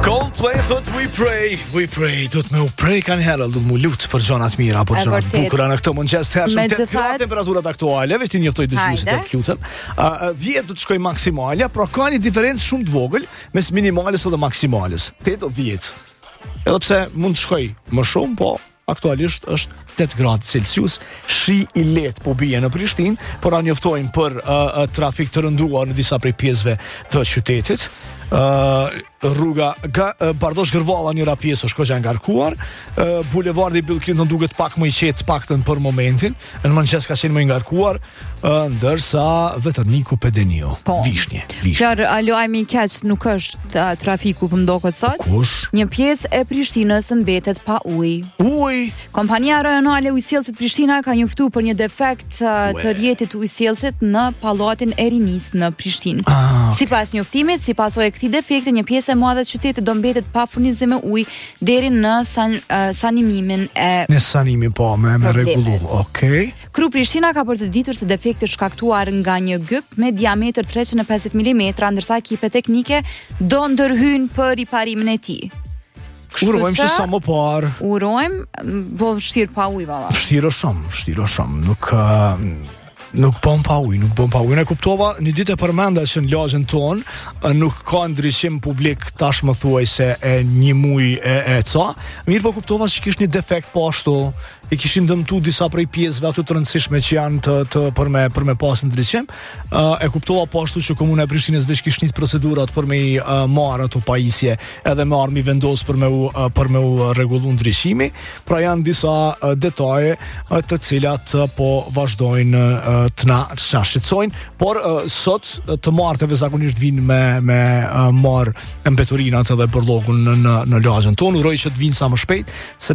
Coldplay thot we pray, do të me u pray kanë herë, do të mu lutë për gjonat mira, për gjonat bukura në këtë mëngjes të hershëm. Te temperaturat aktuale, vetë njoftoj dëgjuesit të lutem. 10 do të shkoj maksimale, pra ka një diferencë shumë të vogël mes minimales dhe maksimales. 8 o 10. Edhe pse mund të shkoj më shumë, po aktualisht është 8 gradë Celsius, shi i lehtë po bie në Prishtinë, por njoftojmë për trafik të rënduar në disa prej pjesëve të qytetit. Rruga Bardhosh-Gërvalla njëra pjesë është kohë ngarkuar. Bulevardi Bill Clinton duket pak më i qetë paktën për momentin. Në mëngjes ka qenë më i ngarkuar, ndërsa Veterniku Pedenio. Vishnje. Qarë, lajmi i keq nuk është trafiku për mdokët sot. Kush? Një pjesë e Prishtinës mbetet pa ujë. Ujë? Kompania rajonale ujësjellësit Prishtina ka njoftuar për një defekt të rjetit ujësjellësit në pallatin e rinisë në Prishtinë. Sipas njoftimit, sipas këtij defekti, një pjesë e madhe e qytetit do mbetet pa furnizim me ujë deri në sanimimin e në sanimin po me rregullu. Okej. Kru Prishtina ka për të ditur se defekti është shkaktuar nga një gyp me diametër 350 mm, ndërsa ekipe teknike do ndërhyjnë për riparimin e tij. Urojmë që sa më parë. Urojmë, po vështirë pa ujë valla. Vështirë shumë. Nuk bën pa ujë. Ne kuptova një ditë e përmenda që në lagjen tonë nuk ka ndryshim publik tash më thuaj se e një muj e ca. Mirë po kuptova që kishte një defekt po ashtu. I kishin dëmtu disa prej pjesëve ato të rëndësishme që janë të për me pas ndryshim. E kuptova po ashtu që Komuna e Prishtinës veç kishte nis procedurat për me marrë ato pajisje edhe me armi vendos për me u rregullu ndryshimi. Pra janë disa detaje të cilat po vazhdojnë të na shqetësojnë, por sot të martëve zakonisht vinë me marr mbeturinat edhe përllogun në lagjen tonë. Uroj që të vinë sa më shpejt,